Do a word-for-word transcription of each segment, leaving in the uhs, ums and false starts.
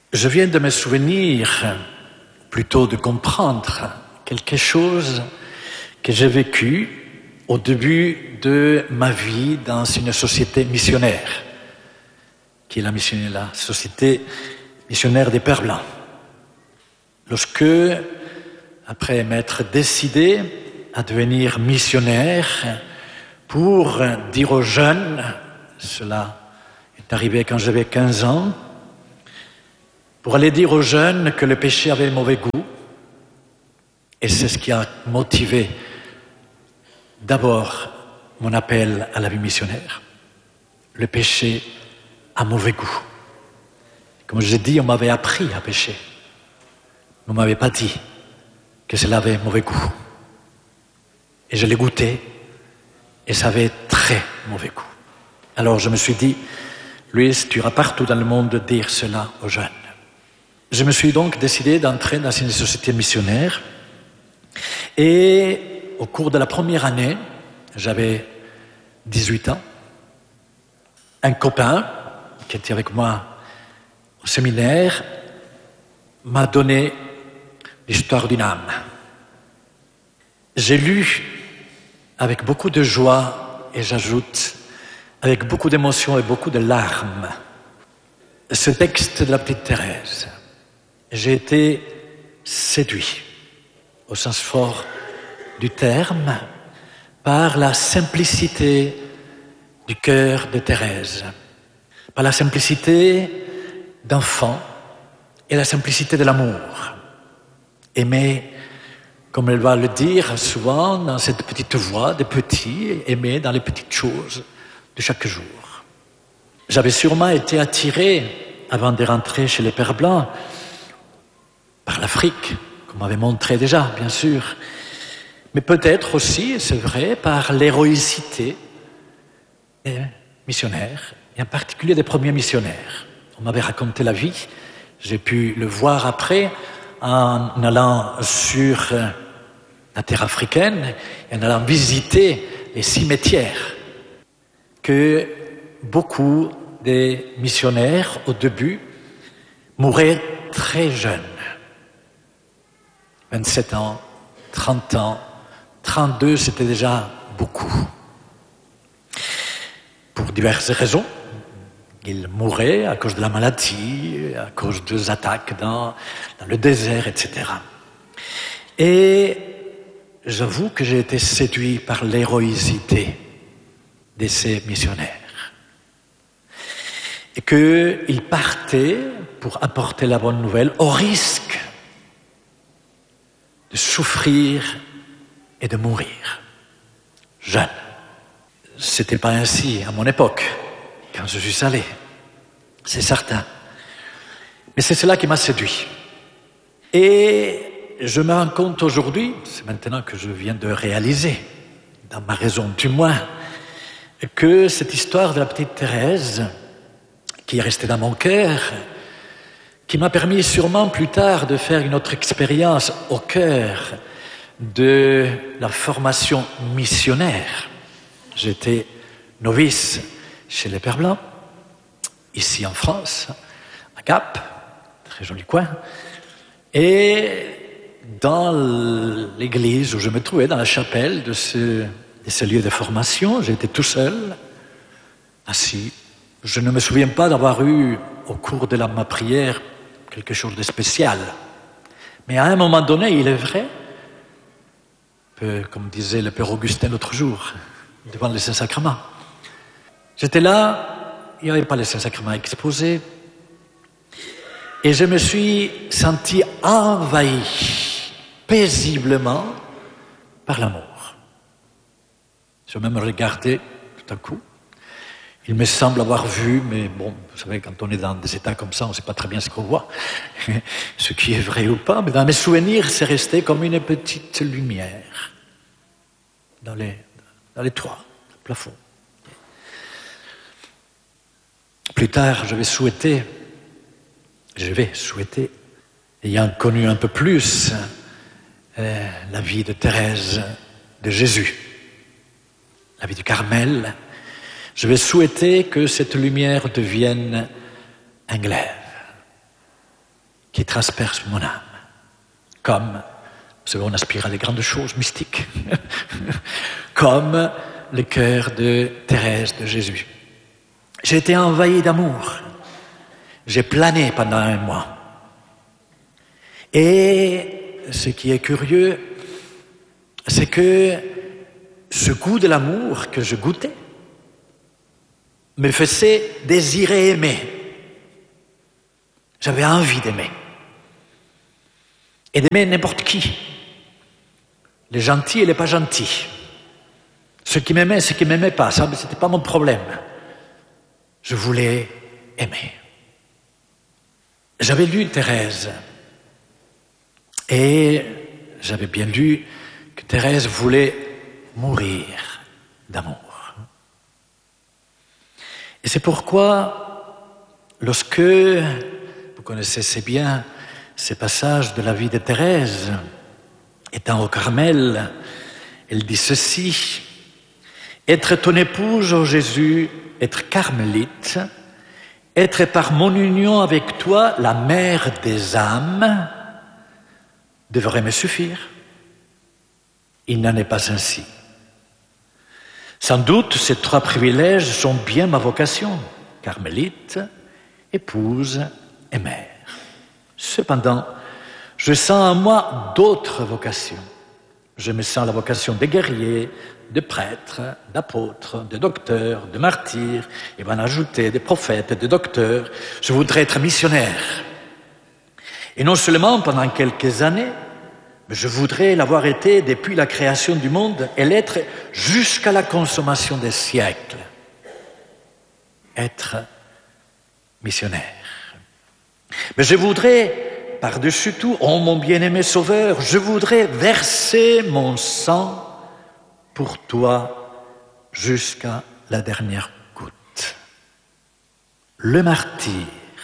Je viens de me souvenir, plutôt de comprendre, quelque chose que j'ai vécu au début de ma vie dans une société missionnaire, qui est la, mission, la société missionnaire des Pères Blancs. Lorsque, après m'être décidé à devenir missionnaire pour dire aux jeunes, cela est arrivé quand j'avais quinze ans, pour aller dire aux jeunes que le péché avait mauvais goût, et c'est ce qui a motivé d'abord mon appel à la vie missionnaire. Le péché a mauvais goût. Comme je l'ai dit, on m'avait appris à pécher. On ne m'avait pas dit que cela avait mauvais goût. Et je l'ai goûté, et ça avait très mauvais goût. Alors je me suis dit, Luis, tu iras partout dans le monde dire cela aux jeunes. Je me suis donc décidé d'entrer dans une société missionnaire, et au cours de la première année, j'avais dix-huit ans, un copain qui était avec moi au séminaire m'a donné l'histoire d'une âme. J'ai lu avec beaucoup de joie, et j'ajoute, avec beaucoup d'émotion et beaucoup de larmes, ce texte de la petite Thérèse. J'ai été séduit, au sens fort du terme, par la simplicité du cœur de Thérèse, par la simplicité d'enfant et la simplicité de l'amour. Aimer, comme elle va le dire souvent, dans cette petite voix de petit, aimer dans les petites choses de chaque jour. J'avais sûrement été attiré, avant de rentrer chez les Pères Blancs, par l'Afrique, qu'on m'avait montré déjà, bien sûr, mais peut-être aussi, c'est vrai, par l'héroïcité des missionnaires, et en particulier des premiers missionnaires. On m'avait raconté la vie, j'ai pu le voir après, en allant sur la terre africaine, et en allant visiter les cimetières, que beaucoup des missionnaires, au début, mouraient très jeunes. vingt-sept ans, trente ans, trente-deux, c'était déjà beaucoup. Pour diverses raisons. Ils mouraient à cause de la maladie, à cause des attaques dans, dans le désert, et cetera. Et j'avoue que j'ai été séduit par l'héroïcité de ces missionnaires. Et qu'ils partaient pour apporter la bonne nouvelle au risque de souffrir et de mourir. Jeune. C'était pas ainsi à mon époque, quand je suis allé. C'est certain. Mais c'est cela qui m'a séduit. Et je me rends compte aujourd'hui, c'est maintenant que je viens de réaliser, dans ma raison du moins, que cette histoire de la petite Thérèse, qui est restée dans mon cœur, qui m'a permis sûrement plus tard de faire une autre expérience au cœur de la formation missionnaire. J'étais novice chez les Pères Blancs, ici en France, à Gap, très joli coin, et dans l'église où je me trouvais, dans la chapelle de ce, de ce lieu de formation, j'étais tout seul, assis. Je ne me souviens pas d'avoir eu, au cours de la, ma prière, quelque chose de spécial. Mais à un moment donné, il est vrai, peu, comme disait le Père Augustin l'autre jour, devant le Saint-Sacrement. J'étais là, il n'y avait pas le Saint-Sacrement exposé, et je me suis senti envahi paisiblement par l'amour. Je même regardé tout à coup. Il me semble avoir vu, mais bon, vous savez, quand on est dans des états comme ça, on ne sait pas très bien ce qu'on voit, ce qui est vrai ou pas, mais dans mes souvenirs, c'est resté comme une petite lumière dans les, dans les toits, dans le plafond. Plus tard, je vais souhaiter, je vais souhaiter, ayant connu un peu plus euh, la vie de Thérèse de Jésus, la vie du Carmel, je vais souhaiter que cette lumière devienne un glaive, qui transperce mon âme. Comme, vous savez, on aspire à des grandes choses mystiques, comme le cœur de Thérèse de Jésus. J'ai été envahi d'amour. J'ai plané pendant un mois. Et ce qui est curieux, c'est que ce goût de l'amour que je goûtais me faisait désirer aimer. J'avais envie d'aimer. Et d'aimer n'importe qui. Les gentils et les pas gentils. Ceux qui m'aimaient, ceux qui ne m'aimaient pas. Ça, ce n'était pas mon problème. Je voulais aimer. J'avais lu Thérèse. Et j'avais bien lu que Thérèse voulait mourir d'amour. Et c'est pourquoi, lorsque, vous connaissez assez bien ces passages de la vie de Thérèse, étant au Carmel, elle dit ceci: être ton épouse, ô Jésus, être carmélite, être par mon union avec toi la mère des âmes, devrait me suffire. Il n'en est pas ainsi. Sans doute, ces trois privilèges sont bien ma vocation: carmélite, épouse et mère. Cependant, je sens en moi d'autres vocations. Je me sens la vocation de guerrier, de prêtre, d'apôtre, de docteur, de martyr, et va en ajouter des prophètes, de docteurs. Je voudrais être missionnaire. Et non seulement pendant quelques années, mais je voudrais l'avoir été depuis la création du monde et l'être jusqu'à la consommation des siècles. Être missionnaire. Mais je voudrais, par-dessus tout, ô mon bien-aimé Sauveur, je voudrais verser mon sang pour toi jusqu'à la dernière goutte. Le martyr,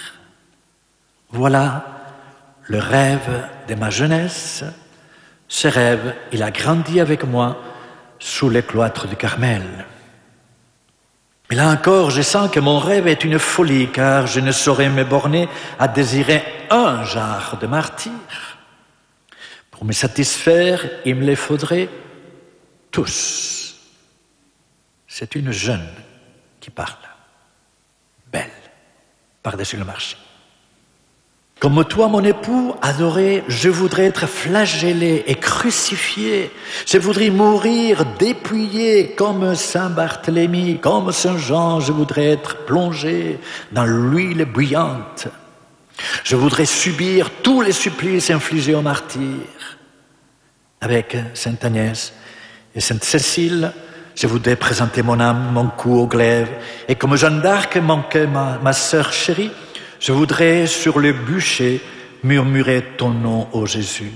voilà le rêve de ma jeunesse. Ce rêve, il a grandi avec moi sous les cloîtres du Carmel. Mais là encore, je sens que mon rêve est une folie, car je ne saurais me borner à désirer un genre de martyr. Pour me satisfaire, il me les faudrait tous. C'est une jeune qui parle, belle, par-dessus le marché. Comme toi, mon époux adoré, je voudrais être flagellé et crucifié. Je voudrais mourir dépouillé comme Saint Barthélemy, comme Saint Jean. Je voudrais être plongé dans l'huile bouillante. Je voudrais subir tous les supplices infligés aux martyrs. Avec Sainte Agnès et Sainte Cécile, je voudrais présenter mon âme, mon cou au glaive. Et comme Jeanne d'Arc manquait ma, ma sœur chérie, je voudrais sur le bûcher murmurer ton nom, ô Jésus.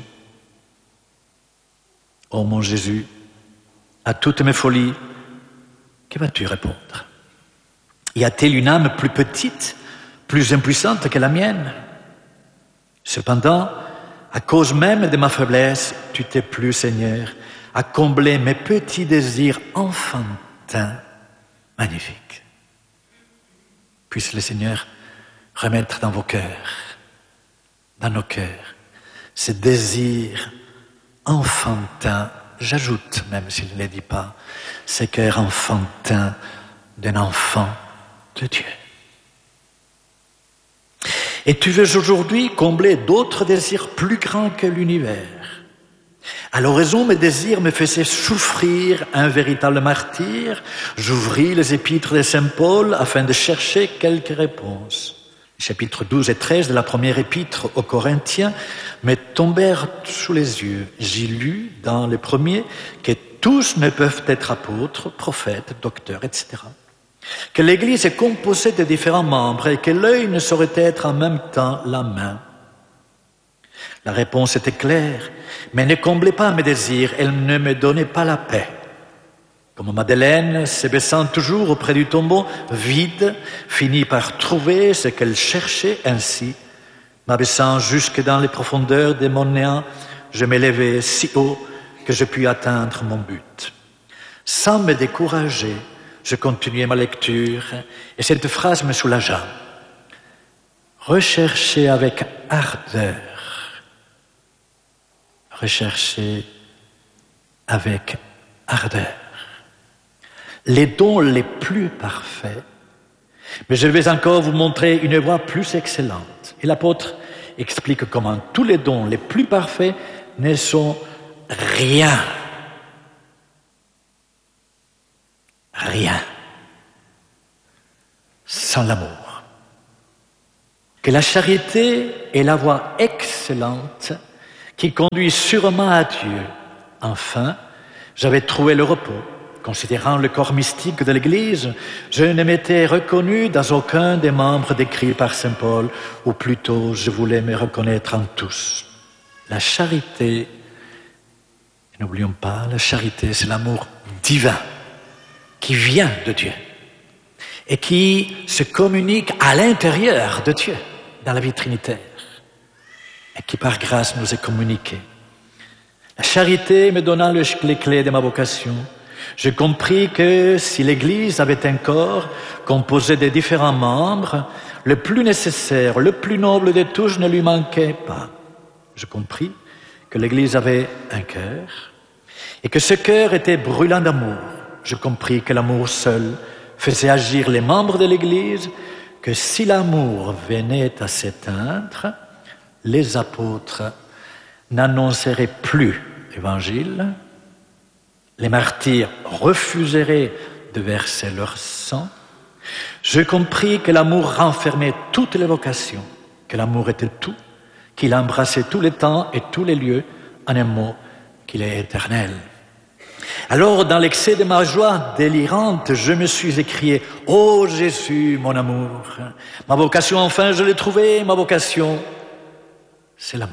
Ô mon Jésus, à toutes mes folies, que vas-tu répondre? Y a-t-il une âme plus petite, plus impuissante que la mienne? Cependant, à cause même de ma faiblesse, tu t'es plu, Seigneur, à combler mes petits désirs enfantins magnifiques. Puisse le Seigneur remettre dans vos cœurs, dans nos cœurs, ces désirs enfantins, j'ajoute, même s'il ne les dit pas, ces cœurs enfantins d'un enfant de Dieu. Et tu veux aujourd'hui combler d'autres désirs plus grands que l'univers. À l'horizon, mes désirs me faisaient souffrir un véritable martyr. J'ouvris les épîtres de Saint Paul afin de chercher quelques réponses. Les chapitres douze et treize de la première épître aux Corinthiens me tombèrent sous les yeux. J'y lus dans le premier que tous ne peuvent être apôtres, prophètes, docteurs, et cetera. Que l'Église est composée de différents membres et que l'œil ne saurait être en même temps la main. La réponse était claire, mais ne comblait pas mes désirs, elle ne me donnait pas la paix. Comme Madeleine, s'abaissant toujours auprès du tombeau vide, finit par trouver ce qu'elle cherchait ainsi. M'abaissant jusque dans les profondeurs de mon néant, je m'élevais si haut que je pus atteindre mon but. Sans me décourager, je continuais ma lecture et cette phrase me soulagea. Recherchez avec ardeur. Recherchez avec ardeur les dons les plus parfaits. Mais je vais encore vous montrer une voie plus excellente. Et l'apôtre explique comment tous les dons les plus parfaits ne sont rien. Rien. Sans l'amour. Que la charité est la voie excellente qui conduit sûrement à Dieu. Enfin, j'avais trouvé le repos. Considérant le corps mystique de l'Église, je ne m'étais reconnu dans aucun des membres décrits par saint Paul, ou plutôt je voulais me reconnaître en tous. La charité, n'oublions pas, la charité, c'est l'amour divin qui vient de Dieu et qui se communique à l'intérieur de Dieu, dans la vie trinitaire, et qui par grâce nous est communiqué. La charité me donnant les clés de ma vocation, j'ai compris que si l'Église avait un corps composé de différents membres, le plus nécessaire, le plus noble de tous ne lui manquait pas. J'ai compris que l'Église avait un cœur et que ce cœur était brûlant d'amour. J'ai compris que l'amour seul faisait agir les membres de l'Église, que si l'amour venait à s'éteindre, les apôtres n'annonceraient plus l'Évangile, les martyrs refuseraient de verser leur sang. J'ai compris que l'amour renfermait toutes les vocations, que l'amour était tout, qu'il embrassait tous les temps et tous les lieux, en un mot, qu'il est éternel. Alors, dans l'excès de ma joie délirante, je me suis écrié « Ô Jésus, mon amour, ma vocation, enfin, je l'ai trouvée, ma vocation, c'est l'amour. »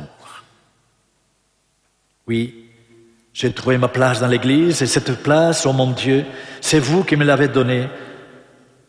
Oui, j'ai trouvé ma place dans l'Église, et cette place, oh mon Dieu, c'est vous qui me l'avez donnée